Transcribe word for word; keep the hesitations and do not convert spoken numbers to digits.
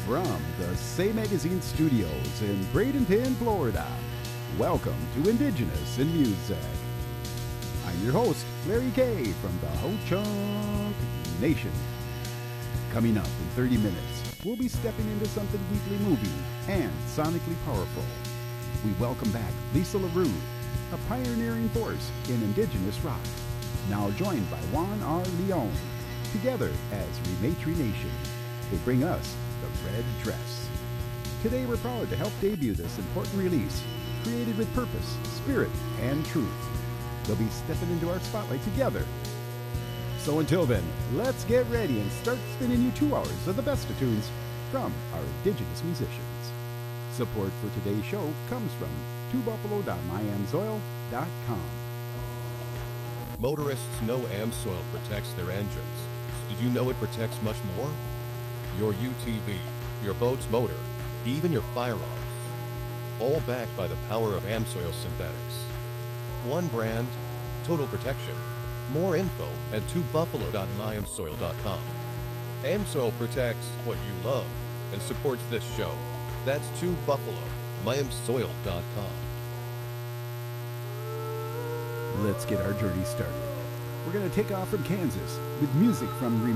From the Say Magazine studios in Bradenton, Florida, welcome to Indigenous in Music. I'm your host, Larry Kay from the Ho-Chunk Nation. Coming up in thirty minutes, we'll be stepping into something deeply moving and sonically powerful. We welcome back Lisa LaRue, a pioneering force in Indigenous rock, now joined by Juan R. Leon. Together as Rematry Nation, they bring us The Red Dress. Today we're proud to help debut this important release, created with purpose, spirit, and truth. They'll be stepping into our spotlight together. So until then, let's get ready and start spinning you two hours of the best of tunes from our Indigenous musicians. Support for today's show comes from two buffalo dot my amsoil dot com. Motorists know AmSoil protects their engines. Did you know it protects much more? Your U T V, your boat's motor, even your firearms. All backed by the power of AmSoil Synthetics. One brand, total protection. More info at two buffalo dot my amsoil dot com. AmSoil protects what you love and supports this show. That's two buffalo dot my amsoil dot com. Let's get our journey started. We're going to take off from Kansas with music from